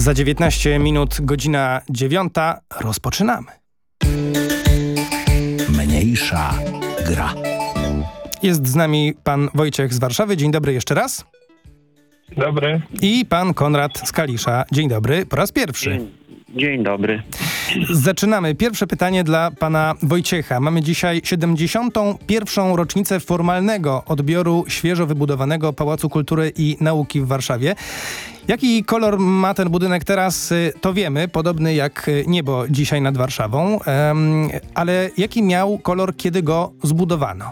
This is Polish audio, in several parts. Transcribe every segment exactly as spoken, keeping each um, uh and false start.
Za dziewiętnaście minut, godzina dziewiąta. Rozpoczynamy. Mniejsza gra. Jest z nami pan Wojciech z Warszawy. Dzień dobry jeszcze raz. Dobry. I pan Konrad z Kalisza. Dzień dobry, po raz pierwszy. Dzień, dzień dobry. Zaczynamy. Pierwsze pytanie dla pana Wojciecha. Mamy dzisiaj siedemdziesiątą pierwszą rocznicę formalnego odbioru świeżo wybudowanego Pałacu Kultury i Nauki w Warszawie. Jaki kolor ma ten budynek teraz, to wiemy, podobny jak niebo dzisiaj nad Warszawą, um, ale jaki miał kolor, kiedy go zbudowano?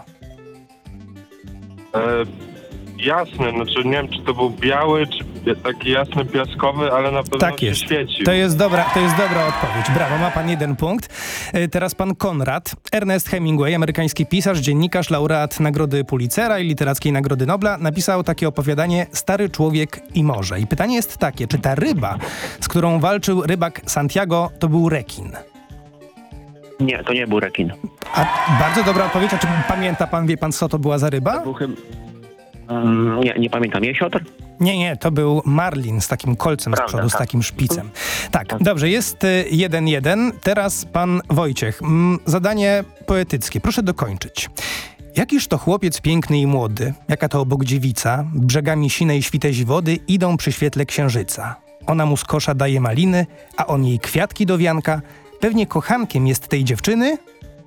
E, jasny, znaczy nie wiem, czy to był biały, czy taki jasny piaskowy, ale na pewno Tak się jest. świecił. To jest dobra, to jest dobra odpowiedź. Brawo, ma pan jeden punkt. E, Teraz pan Konrad. Ernest Hemingway, amerykański pisarz, dziennikarz, laureat Nagrody Pulitzera i Literackiej Nagrody Nobla, napisał takie opowiadanie Stary człowiek i morze. I pytanie jest takie, czy ta ryba, z którą walczył rybak Santiago, to był rekin? Nie, to nie był rekin. A bardzo dobra odpowiedź. A czy pamięta pan, wie pan, co to była za ryba? Był chyba... Um, nie, nie pamiętam. Jesiotr? Nie, nie, to był marlin z takim kolcem z Prawda, przodu, z tak. takim szpicem. Tak, dobrze, jest y, jeden jeden. Teraz pan Wojciech. Mm, zadanie poetyckie. Proszę dokończyć. Jakiż to chłopiec piękny i młody, jaka to obok dziewica, brzegami sinej świteź wody idą przy świetle księżyca. Ona mu z kosza daje maliny, a on jej kwiatki do wianka. Pewnie kochankiem jest tej dziewczyny?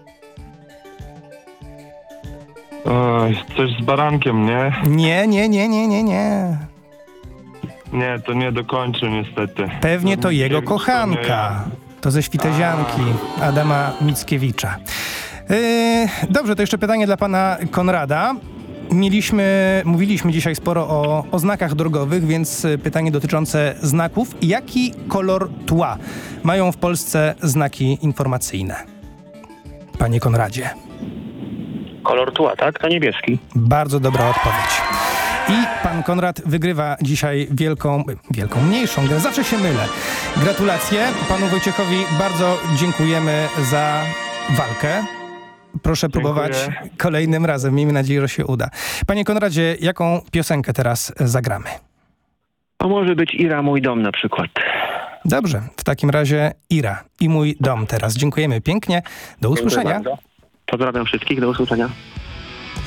Oj, coś z barankiem, nie? Nie, nie, nie, nie, nie, nie. Nie, to nie dokończę niestety. Pewnie to jego Nie, to nie kochanka. ja. To ze Świtezianki Adama Mickiewicza. Yy, dobrze, to jeszcze pytanie dla pana Konrada. Mieliśmy, mówiliśmy dzisiaj sporo o, o znakach drogowych, więc pytanie dotyczące znaków. Jaki kolor tła mają w Polsce znaki informacyjne? Panie Konradzie. Kolor tła, tak? To niebieski. Bardzo dobra odpowiedź. I pan Konrad wygrywa dzisiaj wielką, wielką, mniejszą grę. Zawsze się mylę. Gratulacje. Panu Wojciechowi bardzo dziękujemy za walkę. Proszę próbować kolejnym razem. Miejmy nadzieję, że się uda. Panie Konradzie, jaką piosenkę teraz zagramy? To może być Ira, mój dom na przykład. Dobrze. W takim razie Ira i mój dom teraz. Dziękujemy pięknie. Do usłyszenia. Pozdrawiam wszystkich. Do usłyszenia.